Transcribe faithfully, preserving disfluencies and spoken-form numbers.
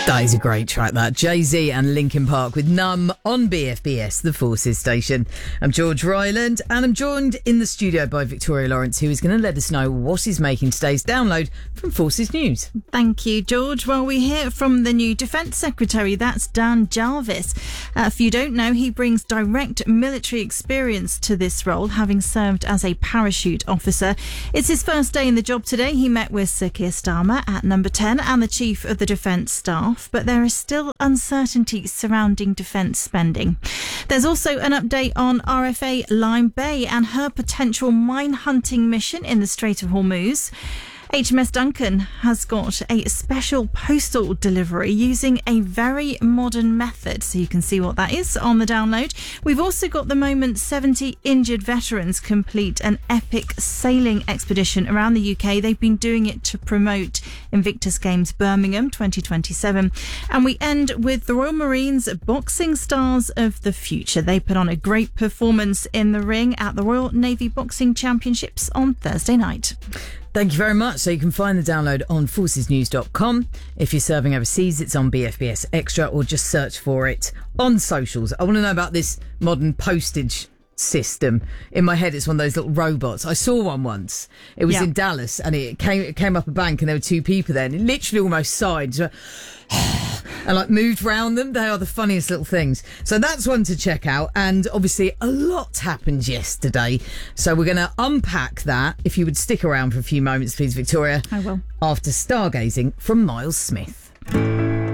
That is a great track, that. Jay-Z and Linkin Park with Numb on B F B S, the Forces station. I'm George Ryland, and I'm joined in the studio by Victoria Lawrence, who is going to let us know what is making today's download from Forces News. Thank you, George. Well, we hear from the new Defence Secretary, that's Dan Jarvis. Uh, if you don't know, he brings direct military experience to this role, having served as a parachute officer. It's his first day in the job today. He met with Sir Keir Starmer at Number ten and the Chief of the Defence Staff. But there is still uncertainty surrounding defence spending. There's also an update on R F A Lyme Bay and her potential mine hunting mission in the Strait of Hormuz. H M S Duncan has got a special postal delivery using a very modern method, so you can see what that is on the download. We've also got the moment seventy injured veterans complete an epic sailing expedition around the U K. They've been doing it to promote Invictus Games Birmingham twenty twenty-seven. And we end with the Royal Marines Boxing Stars of the Future. They put on a great performance in the ring at the Royal Navy Boxing Championships on Thursday night. Thank you very much. So you can find the download on forces news dot com. If you're serving overseas, it's on B F B S Extra, or just search for it on socials. I want to know about this modern postage system. In my head, it's one of those little robots. I saw one once. It was yeah. in Dallas, and it came it came up a bank, and there were two people there, and it literally almost sighed and like moved round them. They are the funniest little things. So that's one to check out. And obviously a lot happened yesterday, so we're going to unpack that. If you would stick around for a few moments, please, Victoria. I will. After stargazing from Miles Smith.